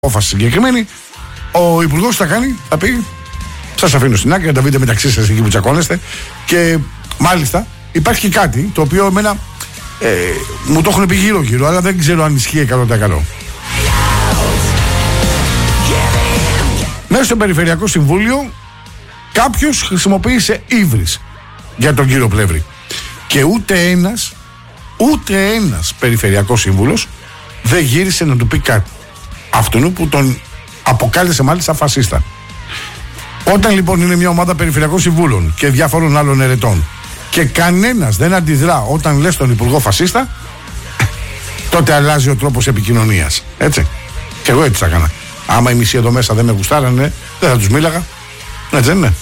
απόφαση συγκεκριμένη, ο υπουργός θα κάνει, θα πει: σας αφήνω στην άκρη, να τα βρείτε μεταξύ σας εκεί που τσακώνεστε. Και μάλιστα υπάρχει και κάτι το οποίο εμένα μου το έχουν πει γύρω-γύρω, αλλά δεν ξέρω αν ισχύει 100%. Μέσα στο Περιφερειακό Συμβούλιο κάποιος χρησιμοποίησε ύβρις για τον κύριο Πλεύρη. Και ούτε ένας περιφερειακός σύμβουλος δεν γύρισε να του πει κάτι. Αυτόν που τον αποκάλεσε μάλιστα φασίστα. Όταν λοιπόν είναι μια ομάδα περιφερειακών συμβούλων και διάφορων άλλων ερετών και κανένας δεν αντιδρά όταν λες τον υπουργό φασίστα, τότε αλλάζει ο τρόπος επικοινωνίας. Έτσι. Και εγώ έτσι θα έκανα. Άμα οι μισοί εδώ μέσα δεν με γουστάρανε, δεν θα τους μίλαγα. Έτσι δεν είναι?